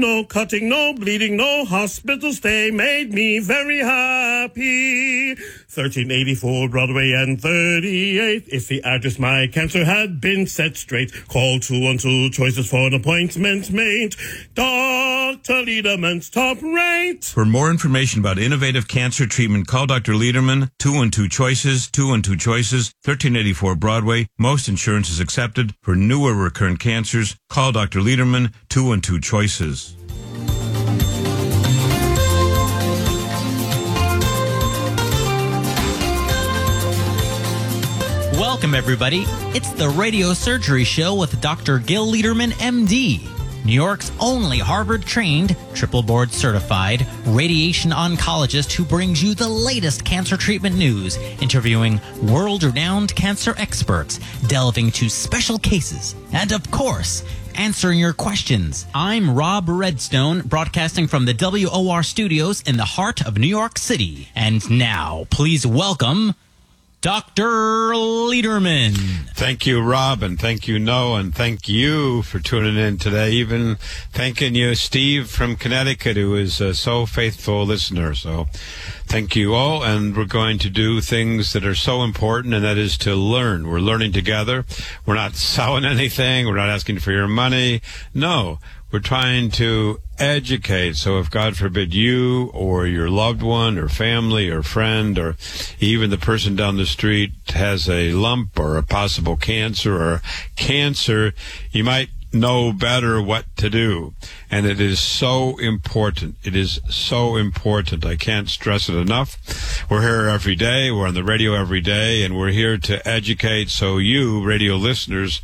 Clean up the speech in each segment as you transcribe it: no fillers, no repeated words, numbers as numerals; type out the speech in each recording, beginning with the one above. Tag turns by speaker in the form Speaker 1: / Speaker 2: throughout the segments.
Speaker 1: No cutting, no bleeding, no hospital stay made me very happy. 1384 Broadway and 38th is the address my cancer had been set straight. Call 212 choices for an appointment made. Dr. Lederman's top rate.
Speaker 2: For more information about innovative cancer treatment, call Dr. Lederman, 212 choices, 212 choices, 1384 Broadway. Most insurance is accepted. For newer recurrent cancers, call Dr. Lederman, 212 choices.
Speaker 3: Welcome, everybody. It's the Radio Surgery Show with Dr. Gil Lederman, MD, New York's only Harvard-trained, triple board-certified radiation oncologist who brings you the latest cancer treatment news, interviewing world-renowned cancer experts, delving into special cases, and, of course, answering your questions. I'm Rob Redstone, broadcasting from the WOR studios in the heart of New York City. And now, please welcome Dr. Lederman.
Speaker 4: Thank you, Rob, and thank you, Noah, and thank you for tuning in today. Even thanking you, Steve from Connecticut, who is a so faithful listener. So thank you all, and we're going to do things that are so important, and that is to learn. We're learning together. We're not selling anything. We're not asking for your money. No, we're trying to educate. So if, God forbid, you or your loved one or family or friend or even the person down the street has a lump or a possible cancer or cancer, you might know better what to do. And it is so important. It is so important. I can't stress it enough. We're here every day. We're on the radio every day, and we're here to educate so you, radio listeners,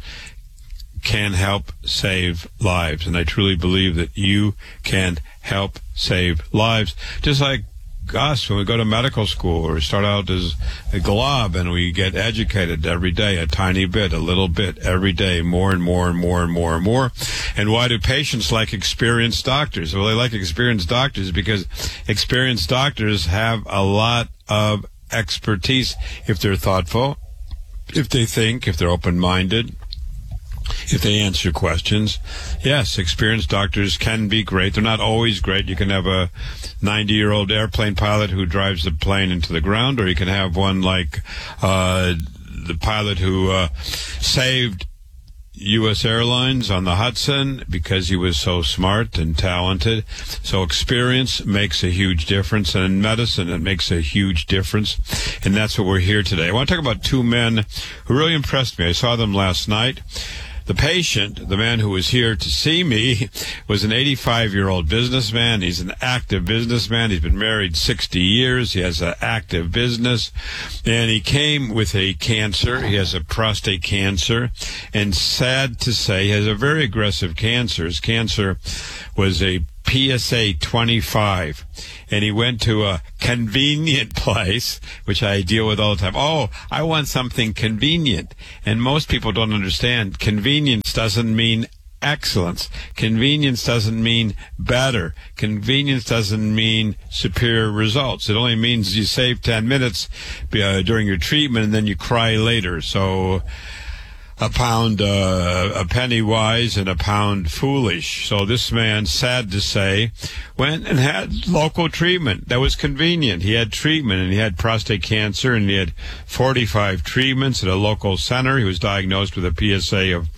Speaker 4: can help save lives. And I truly believe that you can help save lives. Just like us, when we go to medical school, or we start out as a glob and we get educated every day, a tiny bit, a little bit, every day, more and more and more and more and more. And why do patients like experienced doctors? Well, they like experienced doctors because experienced doctors have a lot of expertise if they're thoughtful, if they think, if they're open-minded, if they answer questions. Yes, experienced doctors can be great. They're not always great. You can have a 90-year-old airplane pilot who drives the plane into the ground, or you can have one like the pilot who saved U.S. Airlines on the Hudson because he was so smart and talented. So experience makes a huge difference, and in medicine it makes a huge difference, and that's what we're here today. I want to talk about two men who really impressed me. I saw them last night. The patient, the man who was here to see me, was an 85-year-old businessman. He's an active businessman. He's been married 60 years. He has an active business. And he came with a cancer. He has a prostate cancer. And sad to say, he has a very aggressive cancer. His cancer was a PSA 25, and he went to a convenient place, which I deal with all the time. Oh, I want something convenient. And most people don't understand. Convenience doesn't mean excellence. Convenience doesn't mean better. Convenience doesn't mean superior results. It only means you save 10 minutes during your treatment, and then you cry later. So a penny wise and a pound foolish. So this man, sad to say, went and had local treatment. That was convenient. He had treatment, and he had prostate cancer, and he had 45 treatments at a local center. He was diagnosed with a PSA of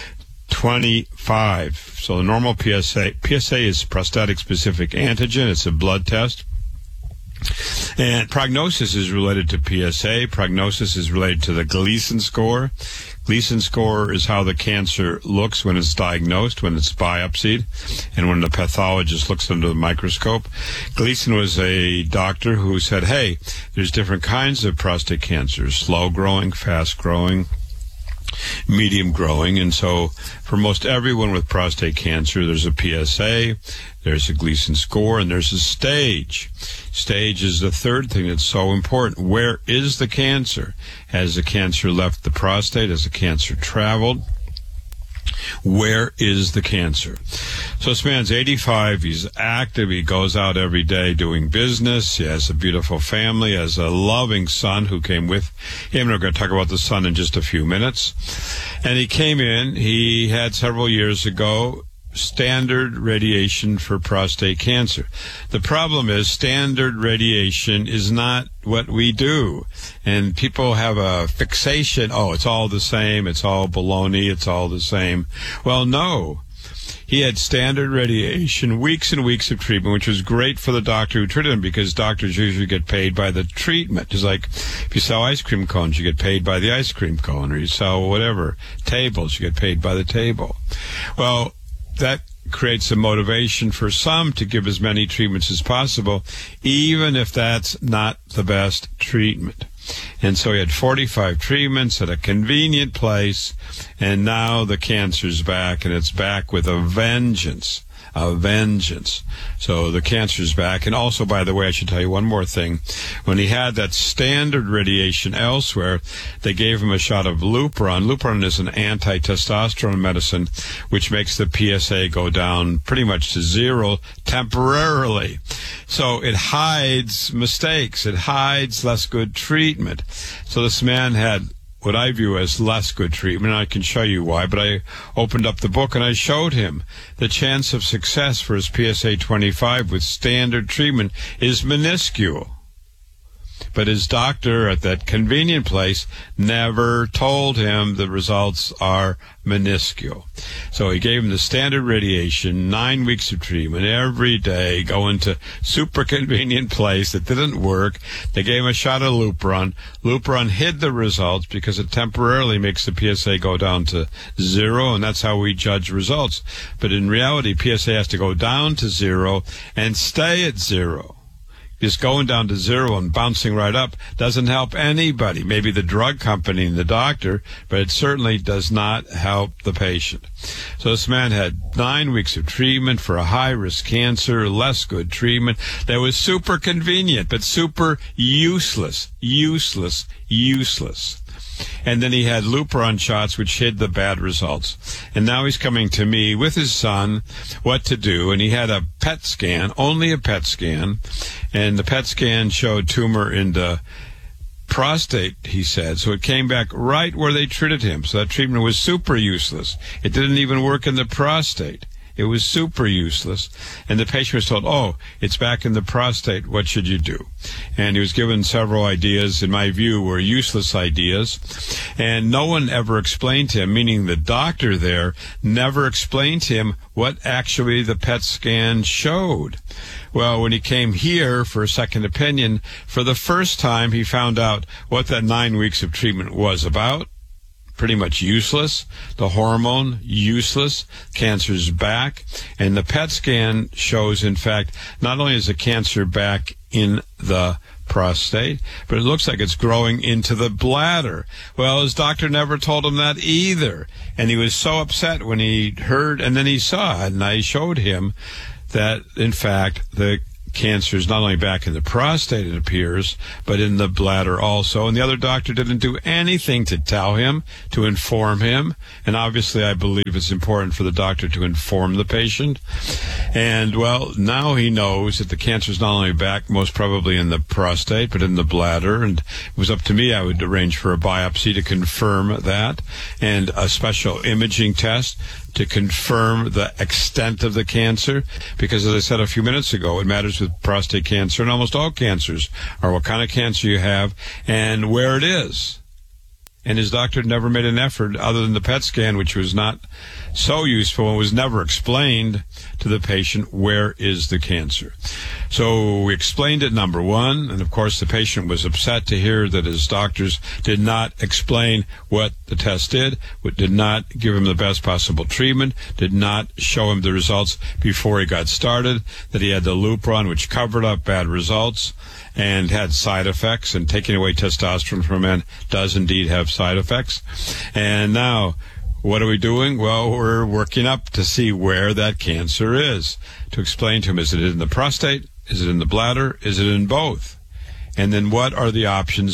Speaker 4: 25. So the normal PSA is prostatic specific antigen. It's a blood test. And prognosis is related to PSA. Prognosis is related to the Gleason score. Gleason score is how the cancer looks when it's diagnosed, when it's biopsied, and when the pathologist looks under the microscope. Gleason was a doctor who said, hey, there's different kinds of prostate cancer, slow growing, fast growing, medium growing. And so for most everyone with prostate cancer, there's a PSA, there's a Gleason score, and there's a stage. Stage is the third thing that's so important. Where is the cancer? Has the cancer left the prostate? Has the cancer traveled? Where is the cancer? So this man's 85. He's active. He goes out every day doing business. He has a beautiful family. He has a loving son who came with him. We're going to talk about the son in just a few minutes. And he came in. He had several years ago standard radiation for prostate cancer. The problem is standard radiation is not what we do. And people have a fixation, oh, it's all the same, it's all baloney, it's all the same. Well, no. He had standard radiation, weeks and weeks of treatment, which was great for the doctor who treated him because doctors usually get paid by the treatment. Just like if you sell ice cream cones, you get paid by the ice cream cone, or you sell whatever, tables, you get paid by the table. Well, that creates a motivation for some to give as many treatments as possible, even if that's not the best treatment. And so he had 45 treatments at a convenient place, and now the cancer's back, and it's back with a vengeance. A vengeance. So the cancer's back. And also, by the way, I should tell you one more thing. When he had that standard radiation elsewhere, they gave him a shot of Lupron. Lupron is an anti-testosterone medicine, which makes the PSA go down pretty much to zero temporarily. So it hides mistakes. It hides less good treatment. So this man had what I view as less good treatment, and I can show you why, but I opened up the book and I showed him the chance of success for his PSA 25 with standard treatment is minuscule. But his doctor at that convenient place never told him the results are minuscule. So he gave him the standard radiation, 9 weeks of treatment every day, going to super convenient place that didn't work. They gave him a shot of Lupron. Lupron hid the results because it temporarily makes the PSA go down to zero, and that's how we judge results. But in reality, PSA has to go down to zero and stay at zero. Just going down to zero and bouncing right up doesn't help anybody. Maybe the drug company and the doctor, but it certainly does not help the patient. So this man had 9 weeks of treatment for a high-risk cancer, less good treatment that was super convenient, but super useless. And then he had Lupron shots, which hid the bad results. And now he's coming to me with his son what to do. And he had a PET scan, only a PET scan. And the PET scan showed tumor in the prostate, he said. So it came back right where they treated him. So that treatment was super useless. It didn't even work in the prostate. It was super useless. And the patient was told, oh, it's back in the prostate. What should you do? And he was given several ideas, in my view, were useless ideas. And no one ever explained to him, meaning the doctor there never explained to him what actually the PET scan showed. Well, when he came here for a second opinion, for the first time he found out what that 9 weeks of treatment was about. Pretty much useless. The hormone, useless. Cancer's back. And the PET scan shows, in fact, not only is the cancer back in the prostate, but it looks like it's growing into the bladder. Well, his doctor never told him that either. And he was so upset when he heard, and then he saw it, and I showed him that, in fact, the cancer is not only back in the prostate, it appears, but in the bladder also. And the other doctor didn't do anything to tell him, to inform him. And obviously, I believe it's important for the doctor to inform the patient. And, well, now he knows that the cancer is not only back, most probably in the prostate, but in the bladder. And it was up to me. I would arrange for a biopsy to confirm that, and a special imaging test to confirm the extent of the cancer, because as I said a few minutes ago, it matters with prostate cancer and almost all cancers are what kind of cancer you have and where it is. And his doctor never made an effort, other than the PET scan, which was not so useful and was never explained to the patient, where is the cancer. So we explained it, number one, and of course the patient was upset to hear that his doctors did not explain what the test did not give him the best possible treatment, did not show him the results before he got started, that he had the Lupron, which covered up bad results and had side effects, and taking away testosterone from men does indeed have side effects. And now, what are we doing? Well, we're working up to see where that cancer is, to explain to him, is it in the prostate? Is it in the bladder? Is it in both? And then what are the options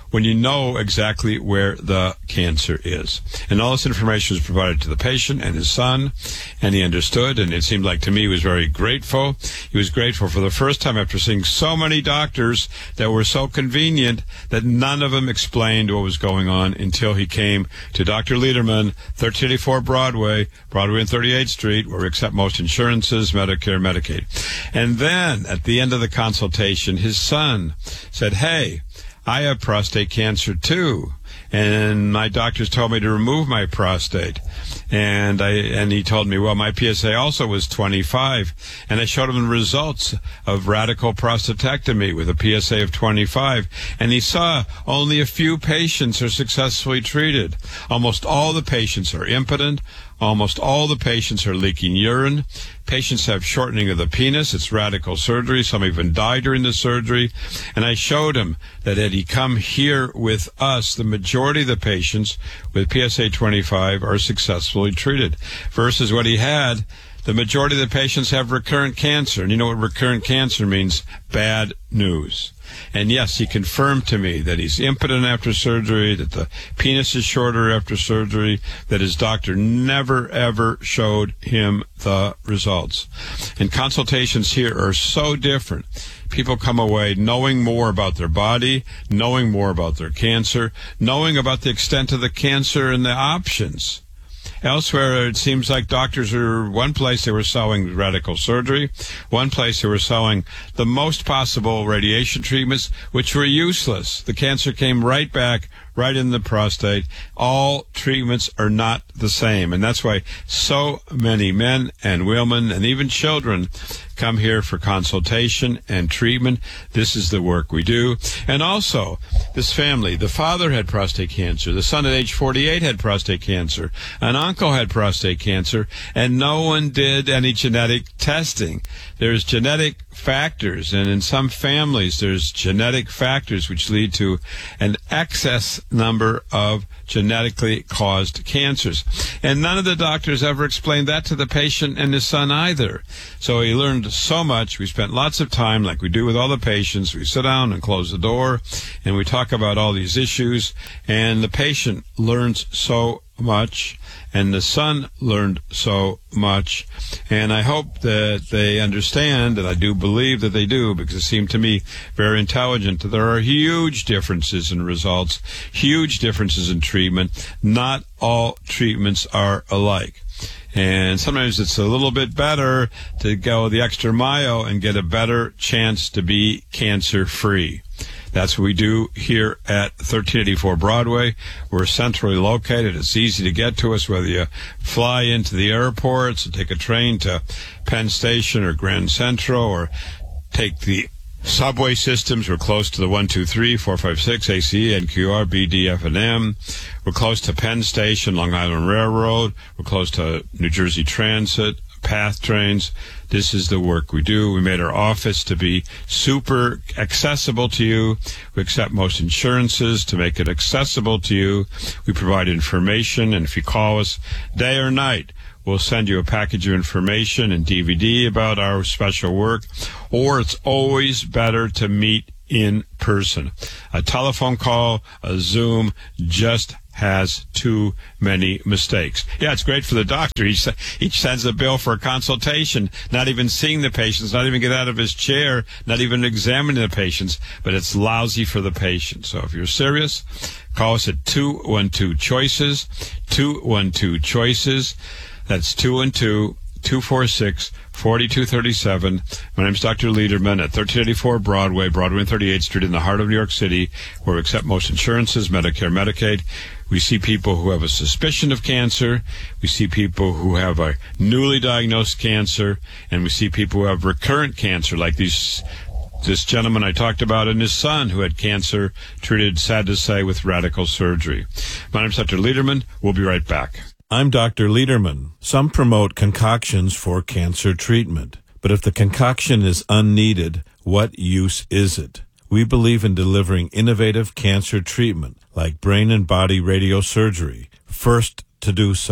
Speaker 4: when you know exactly where the cancer is. And all this information was provided to the patient and his son, and he understood, and it seemed like to me he was very grateful. He was grateful for the first time after seeing so many doctors that were so convenient that none of them explained what was going on until he came to Dr. Lederman, 1384 Broadway and 38th Street, where we accept most insurances, Medicare, Medicaid. And then at the end of the consultation, his son said, "Hey, I have prostate cancer too, and my doctors told me to remove my prostate." And he told me, well, my PSA also was 25, and I showed him the results of radical prostatectomy with a PSA of 25, and he saw only a few patients are successfully treated. Almost all the patients are impotent. Almost all the patients are leaking urine. Patients have shortening of the penis. It's radical surgery. Some even die during the surgery. And I showed him that had he come here with us, the majority of the patients with PSA 25 are successfully treated. Versus what he had, the majority of the patients have recurrent cancer. And you know what recurrent cancer means? Bad news. And yes, he confirmed to me that he's impotent after surgery, that the penis is shorter after surgery, that his doctor never, ever showed him the results. And consultations here are so different. People come away knowing more about their body, knowing more about their cancer, knowing about the extent of the cancer and the options. Elsewhere, it seems like doctors are, one place they were selling radical surgery, one place they were selling the most possible radiation treatments, which were useless. The cancer came right back, right in the prostate. All treatments are not the same, and that's why so many men and women and even children come here for consultation and treatment. This is the work we do. And also, this family, the father had prostate cancer, the son at age 48 had prostate cancer, an uncle had prostate cancer, and no one did any genetic testing. There's genetic factors, and in some families there's genetic factors which lead to an excess number of genetically caused cancers. And none of the doctors ever explained that to the patient and his son either. So he learned so much. We spent lots of time, like we do with all the patients. We sit down and close the door, and we talk about all these issues, and the patient learns so much, and the son learned so much. And I hope that they understand, and I do believe that they do, because it seemed to me very intelligent, that there are huge differences in results, huge differences in treatment. Not all treatments are alike. And sometimes it's a little bit better to go the extra mile and get a better chance to be cancer-free. That's what we do here at 1384 Broadway. We're centrally located. It's easy to get to us, whether you fly into the airports or take a train to Penn Station or Grand Central or take the subway systems. We're close to the 123, 456, ACE, NQR, BD, F&M. We're close to Penn Station, Long Island Railroad. We're close to New Jersey Transit, PATH trains. This is the work we do. We made our office to be super accessible to you. We accept most insurances to make it accessible to you. We provide information, and if you call us day or night, we'll send you a package of information and DVD about our special work. Or it's always better to meet in person. A telephone call, a Zoom, just has too many mistakes. Yeah, it's great for the doctor. He sends a bill for a consultation, not even seeing the patients, not even get out of his chair, not even examining the patients, but it's lousy for the patient. So if you're serious, call us at 212-CHOICES, 212-CHOICES. That's 212-246-4237. My name is Dr. Lederman at 1384 Broadway and 38th Street in the heart of New York City, where we accept most insurances, Medicare, Medicaid. We see people who have a suspicion of cancer. We see people who have a newly diagnosed cancer. And we see people who have recurrent cancer, like this gentleman I talked about and his son who had cancer treated, sad to say, with radical surgery. My name is Dr. Lederman. We'll be right back.
Speaker 5: I'm Dr. Lederman. Some promote concoctions for cancer treatment. But if the concoction is unneeded, what use is it? We believe in delivering innovative cancer treatment like brain and body radiosurgery, first to do so.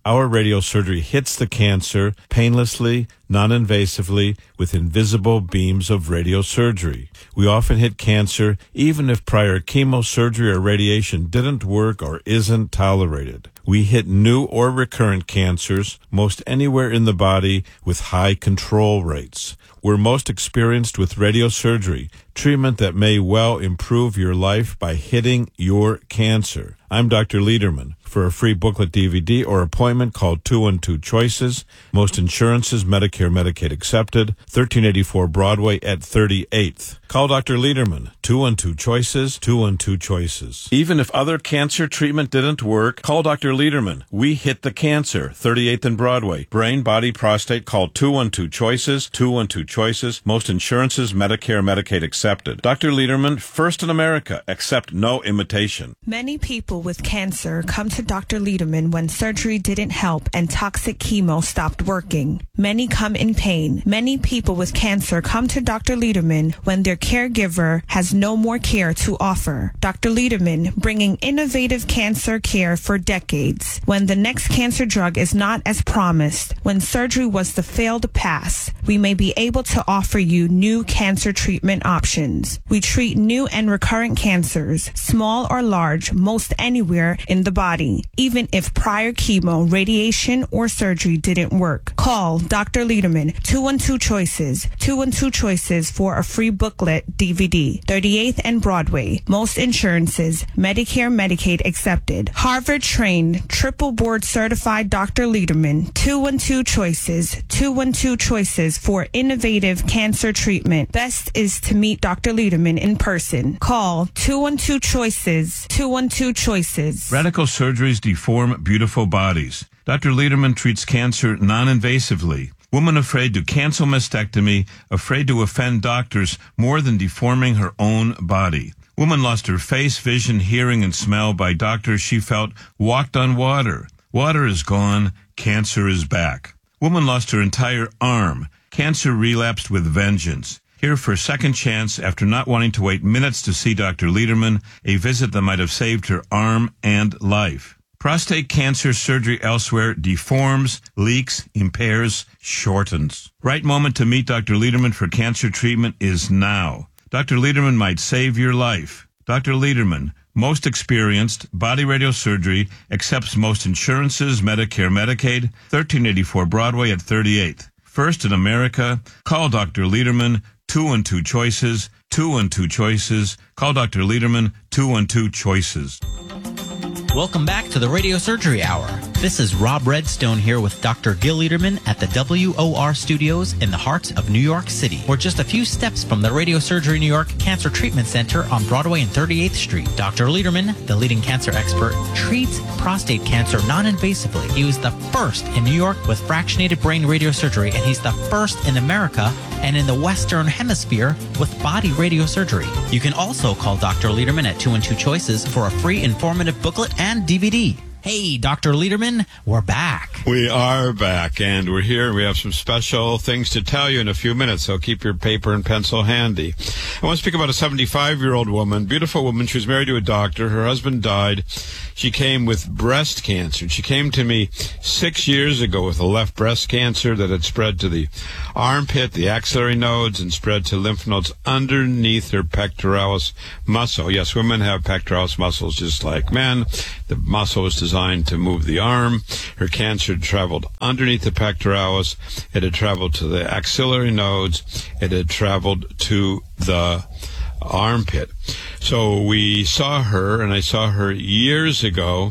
Speaker 5: Our radiosurgery hits the cancer painlessly, non-invasively, with invisible beams of radiosurgery. We often hit cancer even if prior chemosurgery or radiation didn't work or isn't tolerated. We hit new or recurrent cancers most anywhere in the body with high control rates. We're most experienced with radiosurgery, treatment that may well improve your life by hitting your cancer. I'm Dr. Lederman. For a free booklet DVD or appointment, call 212 Choices. Most insurances, Medicare, Medicaid accepted. 1384 Broadway at 38th. Call Dr. Lederman. 212 Choices, 212 Choices. Even if other cancer treatment didn't work, call Dr. Lederman. We hit the cancer. 38th and Broadway. Brain, body, prostate. Call 212 Choices, 212 Choices. Most insurances, Medicare, Medicaid accepted. Dr. Lederman, first in America. Accept no imitation.
Speaker 6: Many people with cancer come to Dr. Lederman when surgery didn't help and toxic chemo stopped working. Many come in pain. Many people with cancer come to Dr. Lederman when their caregiver has no more care to offer. Dr. Lederman, bringing innovative cancer care for decades. When the next cancer drug is not as promised, when surgery was the failed pass, we may be able to offer you new cancer treatment options. We treat new and recurrent cancers, small or large, most anywhere in the body, even if prior chemo, radiation, or surgery didn't work. Call Dr. Lederman, 212 Choices, 212 Choices for a free booklet DVD, 38th and Broadway. Most insurances, Medicare, Medicaid accepted. Harvard-trained, triple board certified Dr. Lederman, 212 Choices, 212 Choices for innovative cancer treatment. Best is to meet Dr. Lederman in person. Call 212 Choices, 212 Choices.
Speaker 2: Radical surgeries deform beautiful bodies. Dr. Lederman treats cancer non-invasively. Woman afraid to cancel mastectomy, afraid to offend doctors more than deforming her own body. Woman lost her face, vision, hearing, and smell by doctors she felt walked on water. Water is gone, cancer is back. Woman lost her entire arm. Cancer relapsed with vengeance. Here for a second chance after not wanting to wait minutes to see Dr. Lederman, a visit that might have saved her arm and life. Prostate cancer surgery elsewhere deforms, leaks, impairs, shortens. Right moment to meet Dr. Lederman for cancer treatment is now. Dr. Lederman might save your life. Dr. Lederman, most experienced, body radiosurgery, accepts most insurances, Medicare, Medicaid, 1384 Broadway at 38th. First in America, call Dr. Lederman, 212 Choices, 212 Choices. Call Dr. Lederman, 212 Choices.
Speaker 3: Welcome back to the Radio Surgery Hour. This is Rob Redstone here with Dr. Gil Lederman at the WOR Studios in the heart of New York City. We're just a few steps from the Radio Surgery New York Cancer Treatment Center on Broadway and 38th Street. Dr. Lederman, the leading cancer expert, treats prostate cancer non-invasively. He was the first in New York with fractionated brain radiosurgery, and he's the first in America and in the Western Hemisphere with body radiosurgery. You can also call Dr. Lederman at 212 Choices for a free informative booklet and DVD. Hey, Dr. Lederman, we're back.
Speaker 4: We are back, and we're here. We have some special things to tell you in a few minutes, so keep your paper and pencil handy. I want to speak about a 75-year-old woman, beautiful woman. She was married to a doctor. Her husband died. She came with breast cancer. She came to me 6 years ago with a left breast cancer that had spread to the armpit, the axillary nodes, and spread to lymph nodes underneath her pectoralis muscle. Yes, women have pectoralis muscles just like men. The muscle is designed to move the arm. Her cancer had traveled underneath the pectoralis. It had traveled to the axillary nodes. It had traveled to the armpit. So we saw her, and I saw her years ago,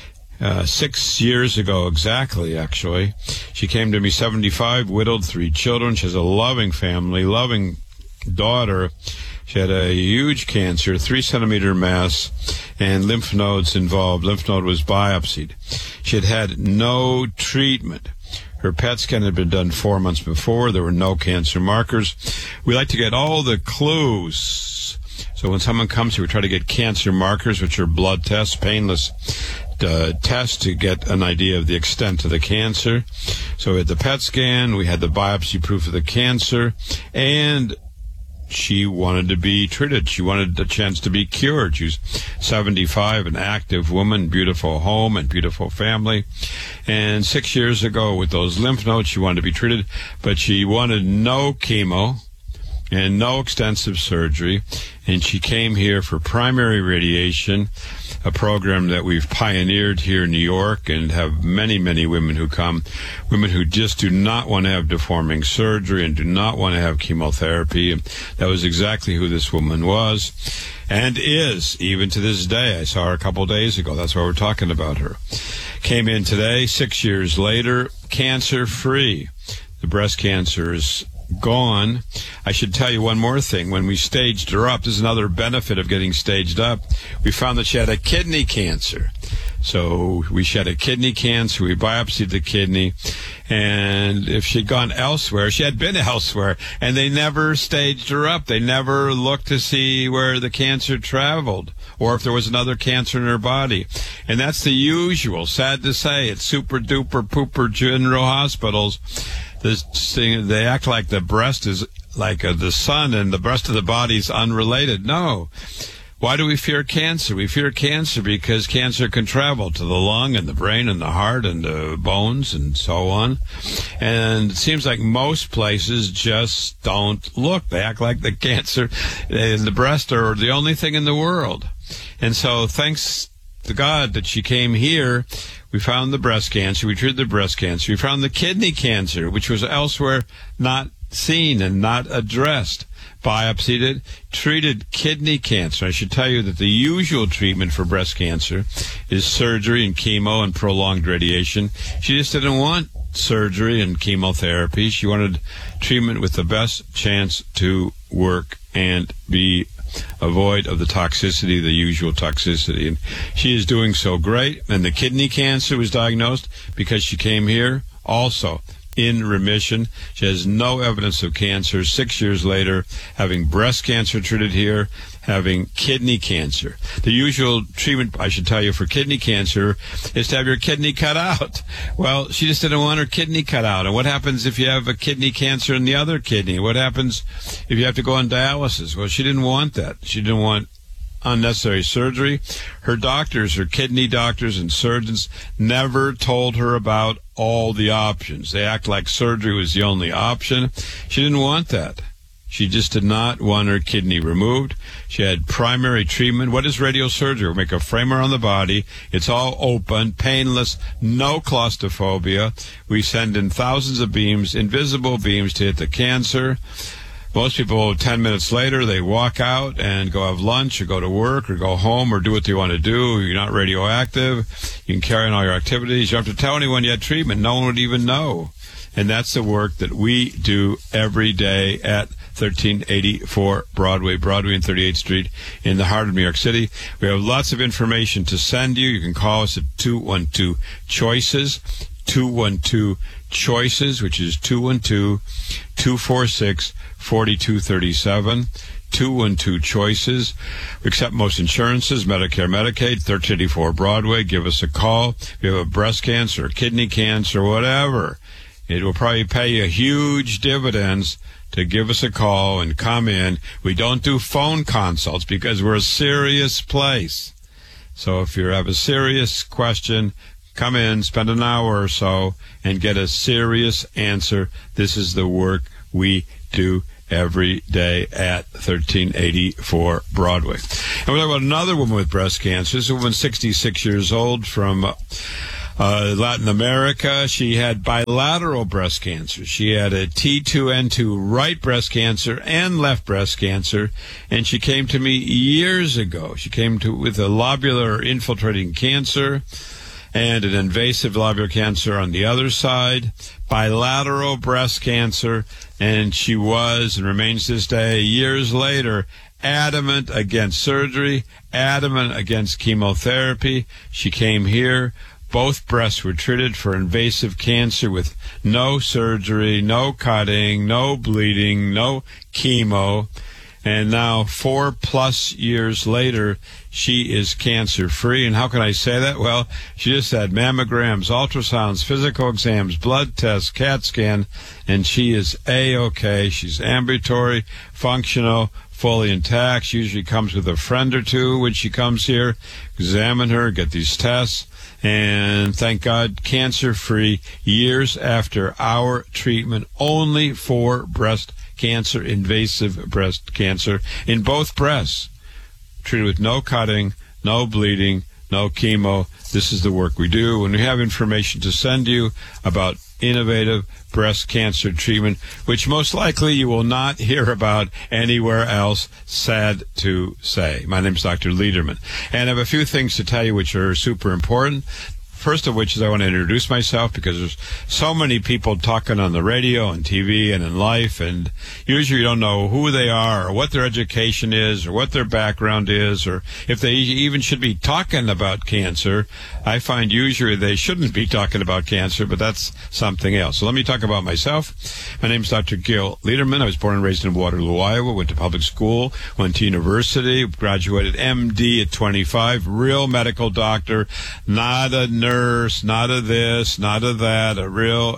Speaker 4: 6 years ago exactly, actually. She came to me 75, widowed, 3 children. She has a loving family, loving daughter. She had a huge cancer, 3-centimeter mass, and lymph nodes involved. Lymph node was biopsied. She had had no treatment. Her PET scan had been done 4 months before. There were no cancer markers. We like to get all the clues. So when someone comes here, we try to get cancer markers, which are blood tests, painless tests to get an idea of the extent of the cancer. So we had the PET scan, we had the biopsy proof of the cancer, and she wanted to be treated. She wanted a chance to be cured. She was 75, an active woman, beautiful home and beautiful family. And 6 years ago, with those lymph nodes, she wanted to be treated, but she wanted no chemo and no extensive surgery. And she came here for primary radiation, a program that we've pioneered here in New York and have many, many women who come, women who just do not want to have deforming surgery and do not want to have chemotherapy. And that was exactly who this woman was and is, even to this day. I saw her a couple of days ago. That's why we're talking about her. Came in today, 6 years later, cancer-free. The breast cancer is gone. I should tell you one more thing. When we staged her up, this is another benefit of getting staged up. We found that she had a kidney cancer. So we had a kidney cancer. We biopsied the kidney. And if she'd gone elsewhere, she had been elsewhere, and they never staged her up. They never looked to see where the cancer traveled or if there was another cancer in her body. And that's the usual, sad to say, at super-duper pooper general hospitals. This thing, they act like the breast is like the sun and the rest of the body is unrelated. No. Why do we fear cancer? We fear cancer because cancer can travel to the lung and the brain and the heart and the bones and so on. And it seems like most places just don't look. They act like the cancer and the breast are the only thing in the world. And so thanks to God that she came here. We found the breast cancer. We treated the breast cancer. We found the kidney cancer, which was elsewhere not seen and not addressed. Biopsied it, treated kidney cancer. I should tell you that the usual treatment for breast cancer is surgery and chemo and prolonged radiation. She just didn't want surgery and chemotherapy. She wanted treatment with the best chance to work and be avoid of the toxicity, the usual toxicity. And she is doing so great. And the kidney cancer was diagnosed because she came here also in remission. She has no evidence of cancer. 6 years later, having breast cancer treated here, having kidney cancer. The usual treatment, I should tell you, for kidney cancer is to have your kidney cut out. Well, she just didn't want her kidney cut out. And what happens if you have a kidney cancer in the other kidney? What happens if you have to go on dialysis? Well, she didn't want that. She didn't want unnecessary surgery. Her doctors, her kidney doctors and surgeons never told her about all the options. They act like surgery was the only option. She didn't want that. She just did not want her kidney removed. She had primary treatment. What is radiosurgery? We make a framer on the body. It's all open, painless, no claustrophobia. We send in thousands of beams, invisible beams, to hit the cancer. Most people, 10 minutes later, they walk out and go have lunch or go to work or go home or do what they want to do. You're not radioactive. You can carry on all your activities. You don't have to tell anyone you had treatment. No one would even know. And that's the work that we do every day at 1384 Broadway and 38th Street in the heart of New York City. We have lots of information to send you. You can call us at 212-CHOICES, 212-CHOICES, which is 212-246-4237. 212-CHOICES. We accept most insurances, Medicare, Medicaid, 1384 Broadway. Give us a call. If you have a breast cancer, kidney cancer, whatever, it will probably pay you huge dividends to give us a call and come in. We don't do phone consults because we're a serious place. So if you have a serious question, come in, spend an hour or so, and get a serious answer. This is the work we do every day at 1384 Broadway. And we're talking about another woman with breast cancer. This is a woman 66 years old from Latin America. She had bilateral breast cancer. She had a T2N2 right breast cancer and left breast cancer, and she came to me years ago. She came with a lobular infiltrating cancer and an invasive lobular cancer on the other side, bilateral breast cancer, and she was and remains this day, years later, adamant against surgery, adamant against chemotherapy. She came here. Both breasts were treated for invasive cancer with no surgery, no cutting, no bleeding, no chemo. And now, 4+ years later, she is cancer-free. And how can I say that? Well, she just had mammograms, ultrasounds, physical exams, blood tests, CAT scan, and she is A-OK. She's ambulatory, functional, fully intact. She usually comes with a friend or two when she comes here, examine her, get these tests, and thank God, cancer-free years after our treatment, only for breast cancer, invasive breast cancer, in both breasts, treated with no cutting, no bleeding, no chemo. This is the work we do. When we have information to send you about innovative breast cancer treatment, which most likely you will not hear about anywhere else, sad to say. My name is Dr. Lederman, and I have a few things to tell you which are super important. First of which is I want to introduce myself, because there's so many people talking on the radio and TV and in life, and usually you don't know who they are or what their education is or what their background is or if they even should be talking about cancer. I find usually they shouldn't be talking about cancer, but that's something else. So let me talk about myself. My name is Dr. Gil Lederman. I was born and raised in Waterloo, Iowa, went to public school, went to university, graduated MD at 25, real medical doctor, not a nurse, not a this, not a that, a real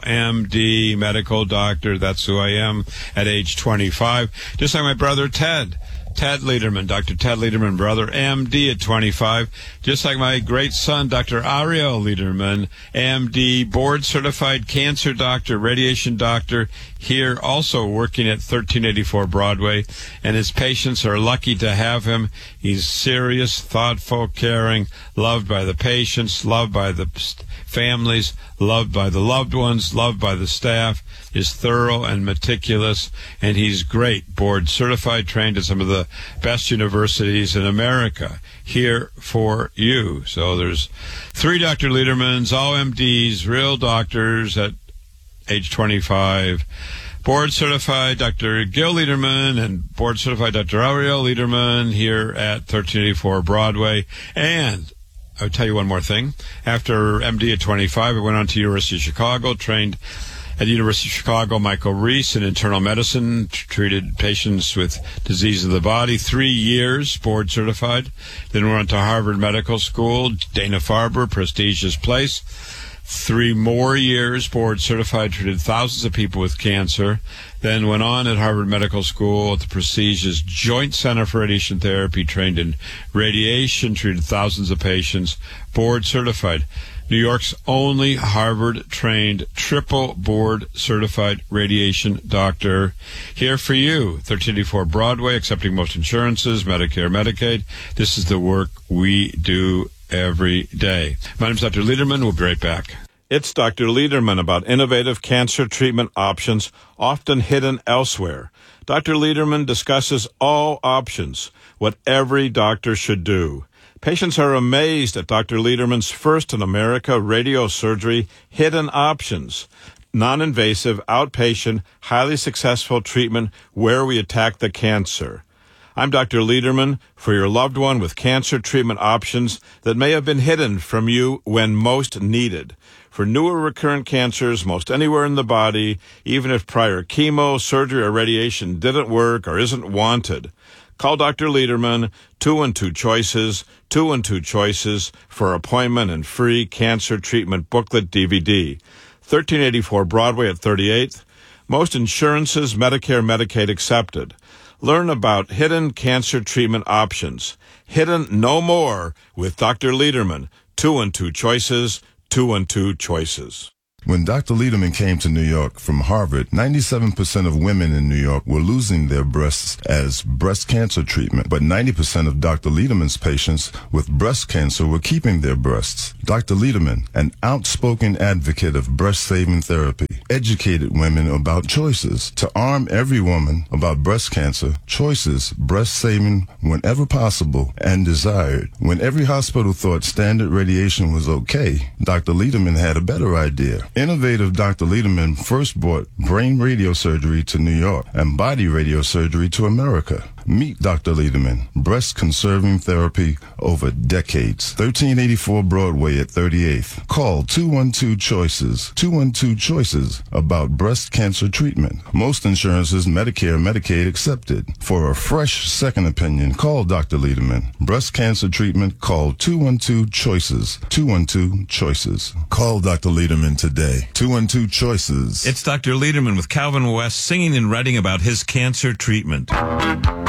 Speaker 4: MD medical doctor. That's who I am at age 25. Just like my brother Ted Lederman, Dr. Ted Lederman, brother, MD at 25. Just like my great son, Dr. Ariel Lederman, MD, board-certified cancer doctor, radiation doctor, here also working at 1384 Broadway. And his patients are lucky to have him. He's serious, thoughtful, caring, loved by the patients, loved by the families, loved by the loved ones, loved by the staff, is thorough and meticulous, and he's great, board certified, trained at some of the best universities in America, here for you. So there's 3 Dr. Ledermans, all MDs, real doctors at age 25. Board certified Dr. Gil Lederman and board certified Dr. Ariel Lederman here at 1384 Broadway. And I'll tell you one more thing. After MD at 25, I went on to University of Chicago, trained at the University of Chicago, Michael Reese in internal medicine, treated patients with disease of the body, 3 years, board certified. Then went on to Harvard Medical School, Dana-Farber, prestigious place. 3 more years, board certified, treated thousands of people with cancer. Then went on at Harvard Medical School at the prestigious Joint Center for Radiation Therapy, trained in radiation, treated thousands of patients, board certified. New York's only Harvard-trained, triple board-certified radiation doctor. Here for you, 1384 Broadway, accepting most insurances, Medicare, Medicaid. This is the work we do every day. My name is Dr. Lederman. We'll be right back.
Speaker 5: It's Dr. Lederman about innovative cancer treatment options often hidden elsewhere. Dr. Lederman discusses all options, what every doctor should do. Patients are amazed at Dr. Lederman's first in America radiosurgery hidden options. Non-invasive, outpatient, highly successful treatment where we attack the cancer. I'm Dr. Lederman for your loved one with cancer treatment options that may have been hidden from you when most needed. For newer recurrent cancers most anywhere in the body, even if prior chemo, surgery, or radiation didn't work or isn't wanted. Call Dr. Lederman, 212 Choices, 212 Choices for appointment and free cancer treatment booklet DVD. 1384 Broadway at 38th. Most insurances, Medicare, Medicaid accepted. Learn about hidden cancer treatment options. Hidden no more with Dr. Lederman. 212 Choices, 212 Choices.
Speaker 7: When Dr. Lederman came to New York from Harvard, 97% of women in New York were losing their breasts as breast cancer treatment, but 90% of Dr. Lederman's patients with breast cancer were keeping their breasts. Dr. Lederman, an outspoken advocate of breast-saving therapy, educated women about choices. To arm every woman about breast cancer, choices, breast-saving whenever possible and desired. When every hospital thought standard radiation was okay, Dr. Lederman had a better idea. Innovative Dr. Lederman first brought brain radiosurgery to New York and body radiosurgery to America. Meet Dr. Lederman, breast conserving therapy over decades. 1384 Broadway at 38th. Call 212-CHOICES. 212-CHOICES about breast cancer treatment. Most insurances, Medicare, Medicaid accepted. For a fresh second opinion, call Dr. Lederman. Breast cancer treatment, call 212-CHOICES. 212-CHOICES. Call Dr. Lederman today. 212-CHOICES.
Speaker 2: It's Dr. Lederman with Calvin West singing and writing about his cancer treatment.